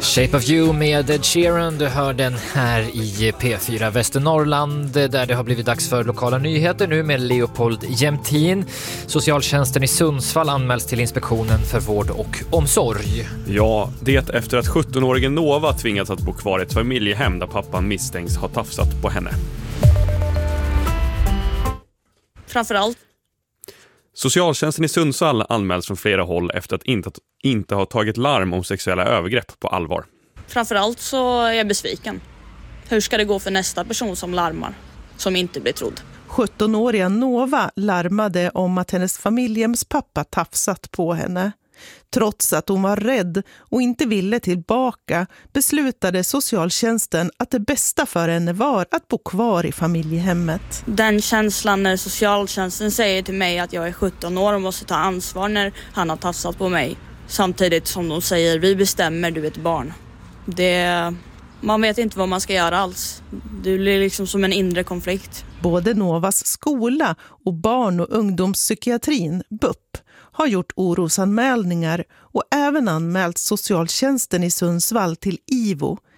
Shape of You med Ed Sheeran, du hör den här i P4 Västernorrland där det har blivit dags för lokala nyheter nu med Leopold Jämtin. Socialtjänsten i Sundsvall anmäls till Inspektionen för vård och omsorg. Ja, det efter att 17-åringen Nova tvingats att bo kvar i ett familjehem där pappan misstänks ha tafsat på henne. Framförallt. Socialtjänsten i Sundsvall anmäls från flera håll efter att inte ha tagit larm om sexuella övergrepp på allvar. Framförallt så är jag besviken. Hur ska det gå för nästa person som larmar, som inte blir trodd? 17-åriga Nova larmade om att hennes familjehems pappa tafsat på henne. Trots att hon var rädd och inte ville tillbaka beslutade socialtjänsten att det bästa för henne var att bo kvar i familjehemmet. Den känslan när socialtjänsten säger till mig att jag är 17 år och måste ta ansvar när han har tafsat på mig. Samtidigt som de säger, vi bestämmer, du är ett barn. Man vet inte vad man ska göra alls. Det blir liksom som en inre konflikt. Både Novas skola och barn- och ungdomspsykiatrin, BUP, har gjort orosanmälningar och även anmält socialtjänsten i Sundsvall till IVO,